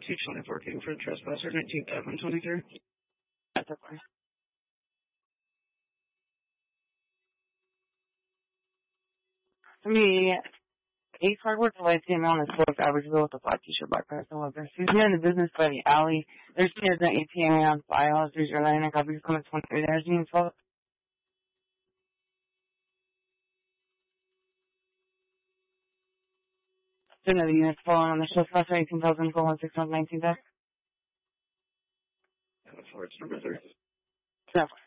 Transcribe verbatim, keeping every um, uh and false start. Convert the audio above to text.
two twenty-four came for trespasser, nineteen five one twenty-three. That's okay. For me, Ace Hardware provides the amount of sports average bill with a black t-shirt, black pants, and logo. He's been in the business by the alley. There's kids at A T M on file. There's your line. I copies coming twenty-three. There's the info. Another unit falling on the show class eighteen thousand four one six one nineteen there. Forward number three. Seven.